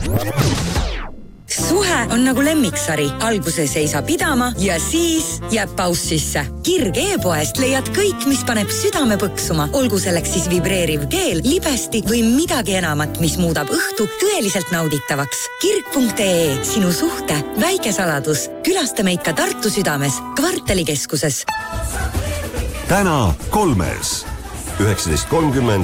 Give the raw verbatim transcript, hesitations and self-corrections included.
Suhe on nagu lemmiksari. Alguses ei saa pidama ja siis jääb paus sisse. Kirg e-poest leiad kõik, mis paneb südame põksuma. Olgu selleks siis vibreeriv keel, libesti või midagi enamat, mis muudab õhtu tõeliselt nauditavaks. Kirg punkt ee, sinu suhte väike saladus. Külasta meid ka Tartu südames, Kvartalikeskuses. Täna kolmes. üheksateist kolmkümmend